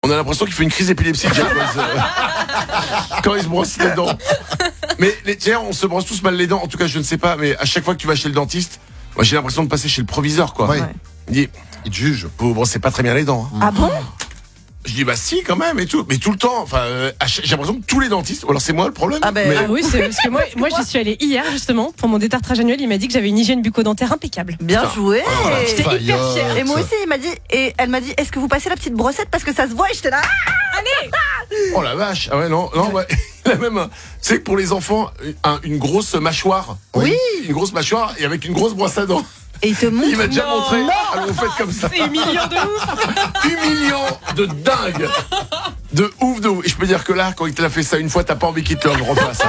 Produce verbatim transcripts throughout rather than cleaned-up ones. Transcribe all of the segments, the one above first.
On a l'impression qu'il fait une crise épileptique quand il se, quand il se brosse les dents. Mais les, tiens, on se brosse tous mal les dents. En tout cas, je ne sais pas, mais à chaque fois que tu vas chez le dentiste, moi j'ai l'impression de passer chez le proviseur, quoi. Ouais. Il dit, Il te juge. vous vous brossez pas très bien les dents. Hein. Ah bon? Je dis bah si quand même et tout, mais tout le temps. Enfin, euh, j'ai l'impression que tous les dentistes. Ou alors c'est moi le problème. Ah ben, mais... Ah oui, c'est parce que moi, moi j'y suis allée hier justement pour mon détartrage annuel. Il m'a dit que j'avais une hygiène bucco-dentaire impeccable. Bien Putain. joué. J'étais hyper Faillotte. fière. Et moi aussi, il m'a dit, et elle m'a dit, est-ce que vous passez la petite brossette parce que ça se voit? Et j'étais là. Oh la vache. Ah ouais non non. Ouais. Il a même, un- tu sais que pour les enfants, un- une grosse mâchoire. Oui. Une grosse mâchoire et avec une grosse brosse à dents. Et il te montre. Il m'a déjà Non, montré. non. Alors vous faites comme ça. C'est humiliant de ouf. Humiliant de dingue. De ouf de ouf. Et je peux dire que là, quand il te l'a fait ça une fois, t'as pas envie qu'il te le refasse.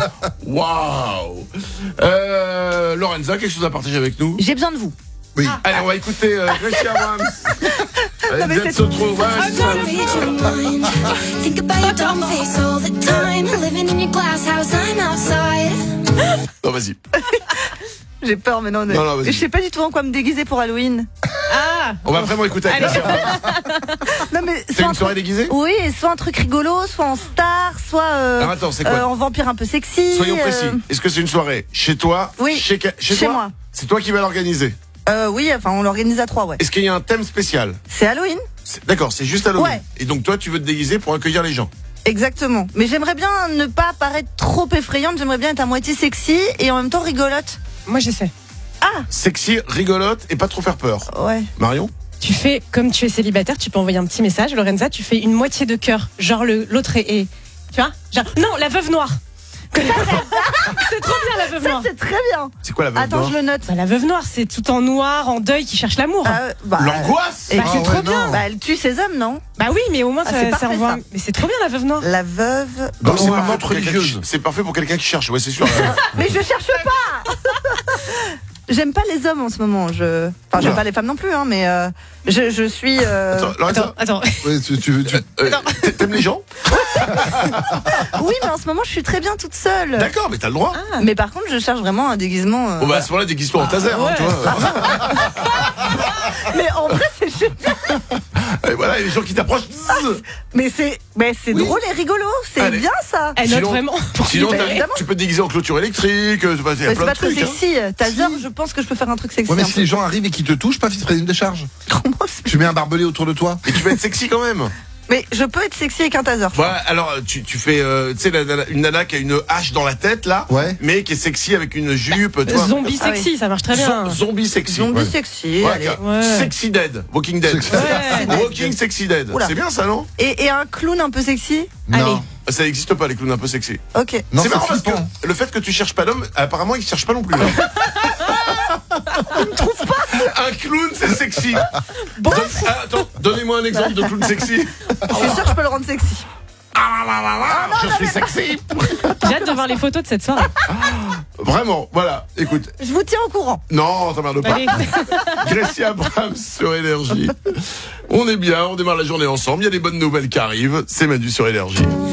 Waouh. Euh, Lorenza, quelque chose à partager avec nous? J'ai besoin de vous. Oui. Allez, on va écouter euh, Gracie Abrams. Non, mais Jen c'est- se trouve. Ouais, c'est ça. Read your mind. Think about your dumb face all the time. Living in your glass house, I'm outside. Non, vas-y. J'ai peur, mais non. Non, non, vas-y. je sais pas du tout en quoi me déguiser pour Halloween. Ah. On va vraiment écouter avec Allez. Gracie Abrams. Non, mais C'est soit une un soirée truc- déguisée? Oui, soit un truc rigolo, soit en star, soit euh, Alors attends, c'est quoi? euh, en vampire un peu sexy. Soyons précis. euh, Est-ce que c'est une soirée chez toi? Oui. Chez, que- chez, Chez toi moi. C'est toi qui vas l'organiser. euh, oui, enfin, on l'organise à trois, ouais. Est-ce qu'il y a un thème spécial? C'est Halloween? C'est- D'accord, c'est juste Halloween. Ouais. Et donc toi, tu veux te déguiser pour accueillir les gens. Exactement. Mais j'aimerais bien ne pas paraître trop effrayante, j'aimerais bien être à moitié sexy et en même temps rigolote. Moi je sais. Sexy, rigolote et pas trop faire peur. Ouais. Marion? Tu fais comme tu es célibataire, tu peux envoyer un petit message. Lorenza, tu fais une moitié de cœur, genre le l'autre est, est- tu vois, genre non la veuve noire. C'est trop bien la veuve Ça, noire. c'est très bien. C'est quoi la veuve Attends, noire? je le note. Bah, la veuve noire, c'est tout en noir, en deuil, qui cherche l'amour. Ah, bah, L'angoisse? et Bah, c'est c'est Ah trop ouais, bien. non. Bah, elle tue ses hommes, non? Bah oui, mais au moins Ah, ça, c'est ça parfait, envoie. ça. Mais c'est trop bien la veuve noire. La veuve. Donc c'est noire. parfait pour quelqu'un qui- C'est parfait pour quelqu'un qui cherche, ouais, c'est sûr. Mais je cherche pas. J'aime pas les hommes en ce moment. Je, enfin, j'aime Oula. pas les femmes non plus, hein, mais euh, je, je suis. euh, Attends, Lorenza, Attends, attends. Oui, tu, tu, tu- euh, t'a- t'aimes les gens? Oui, mais en ce moment, je suis très bien toute seule. D'accord, mais t'as le droit. Mais par contre, je cherche vraiment un déguisement. euh, Bon bah à ce moment-là, déguise-toi en taser, hein, ouais. toi. Mais en vrai, c'est génial. Et voilà, et les gens qui t'approchent. zzz. Mais c'est, mais c'est Oui. drôle et rigolo. C'est Allez. bien ça. Elle note Sinon- vraiment. pour Sinon, qu'il t'as- paye. évidemment. tu peux te déguiser en clôture électrique, euh, il y a Mais c'est plein pas de très trucs. hein. sexy. Taser, je pense que je peux faire un truc sexy. Ouais, mais un si peu. les gens arrivent et qu'ils te touchent, paf, ils se prennent une décharge. Comment c'est- Tu mets un barbelé autour de toi. Et tu vas être sexy quand même. Mais je peux être sexy avec un taser. je Ouais, alors tu, tu fais, euh, tu sais, la- la- une nana qui a une hache dans la tête là, Ouais. mais qui est sexy avec une jupe, tu vois. Zombie Ah oui. sexy, ça marche très bien. Zo- Zombie sexy. Zombie Ouais. sexy. Ouais, allez. Ouais. Sexy Dead, Walking Dead. Sexy Ouais. Walking Sexy Dead. Oula. C'est bien ça, non? Et, et un clown un peu sexy. Allez. Non. Ça n'existe pas, les clowns un peu sexy. Ok. Non, c'est c'est marrant parce que flippant. le fait que tu cherches pas d'homme, apparemment, il cherche pas non plus. Un clown, c'est sexy. Bon, Donne- ah, attends, donnez-moi un exemple de clown sexy. je suis sûre que je peux le rendre sexy. Ah, je suis sexy. J'ai hâte de voir les photos de cette soirée. Vraiment, voilà. Écoute, Je vous tiens au courant. non, t'emmerdes pas. Allez. Gracie Abrams sur Énergie. On est bien, on démarre la journée ensemble. Il y a des bonnes nouvelles qui arrivent. C'est Manu sur Énergie.